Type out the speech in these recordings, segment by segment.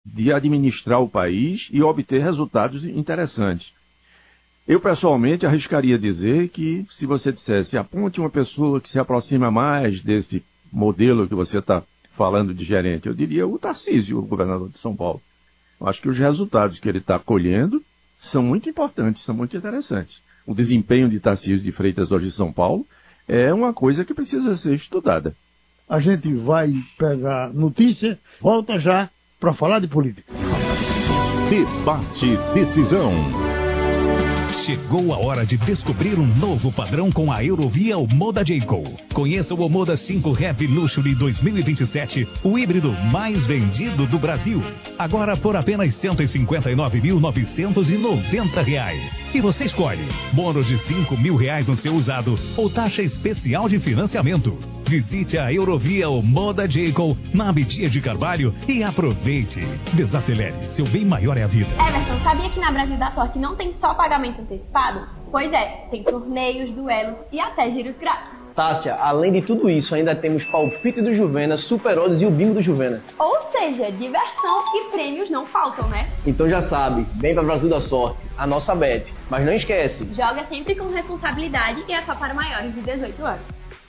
de administrar o país e obter resultados interessantes. Eu, pessoalmente, arriscaria dizer que, se você dissesse, aponte uma pessoa que se aproxima mais desse modelo que você está falando de gerente, eu diria o Tarcísio, o governador de São Paulo. Eu acho que os resultados que ele está colhendo são muito importantes, são muito interessantes. O desempenho de Tarcísio de Freitas hoje em São Paulo é uma coisa que precisa ser estudada. A gente vai pegar notícia, volta já para falar de política. Debate Decisão. Chegou a hora de descobrir um novo padrão com a Eurovia Omoda Jayco. Conheça o Omoda 5 Heavy Luxury 2027, o híbrido mais vendido do Brasil. Agora por apenas R$ 159.990. E você escolhe bônus de R$ 5.000 no seu usado ou taxa especial de financiamento. Visite a Eurovia Omoda Jayco na Abdias de Carvalho e aproveite. Desacelere, seu bem maior é a vida. Everton, sabia que na Brasil da Sorte não tem só pagamento antecipado? Pois é, tem torneios, duelos e até giros grátis. Tássia, além de tudo isso, ainda temos palpite do Juvena, Super Odds e o bingo do Juvena. Ou seja, diversão e prêmios não faltam, né? Então já sabe, vem pra Brasil da Sorte, a nossa bet. Mas não esquece, joga sempre com responsabilidade e é só para maiores de 18 anos.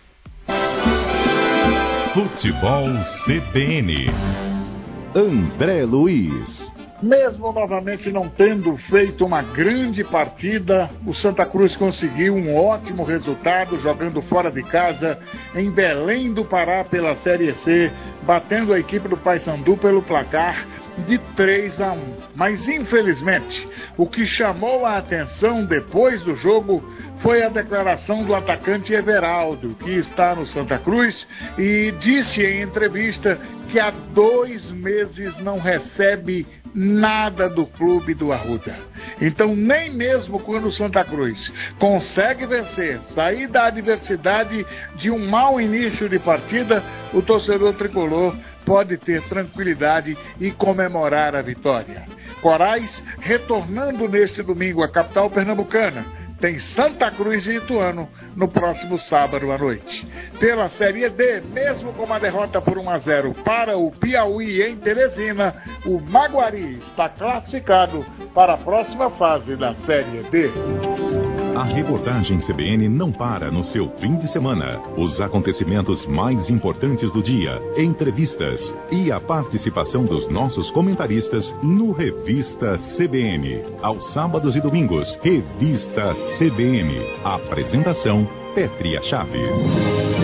Futebol CBN. André Luiz. Mesmo novamente não tendo feito uma grande partida, o Santa Cruz conseguiu um ótimo resultado jogando fora de casa em Belém do Pará pela Série C, batendo a equipe do Paysandu pelo placar de 3-1. Mas infelizmente, o que chamou a atenção depois do jogo foi a declaração do atacante Everaldo, que está no Santa Cruz, e disse em entrevista que há 2 meses não recebe nada do clube do Arruda. Então, nem mesmo quando o Santa Cruz consegue vencer, sair da adversidade de um mau início de partida, o torcedor tricolor pode ter tranquilidade e comemorar a vitória. Corais, retornando neste domingo à capital pernambucana, tem Santa Cruz e Ituano no próximo sábado à noite. Pela Série D, mesmo com uma derrota por 1-0 para o Piauí em Teresina, o Maguari está classificado para a próxima fase da Série D. A reportagem CBN não para no seu fim de semana. Os acontecimentos mais importantes do dia, entrevistas e a participação dos nossos comentaristas no Revista CBN. Aos sábados e domingos, Revista CBN. Apresentação, Pétria Chaves.